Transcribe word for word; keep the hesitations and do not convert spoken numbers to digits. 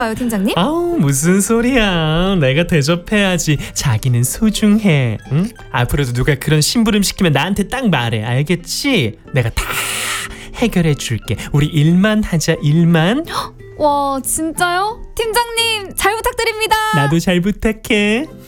봐요, 팀장님. 아우, 무슨 소리야. 내가 대접해야지. 자기는 소중해. 응? 앞으로도 누가 그런 심부름 시키면 나한테 딱 말해. 알겠지? 내가 다 해결해 줄게. 우리 일만 하자. 일만. 와, 진짜요? 팀장님 잘 부탁드립니다. 나도 잘 부탁해.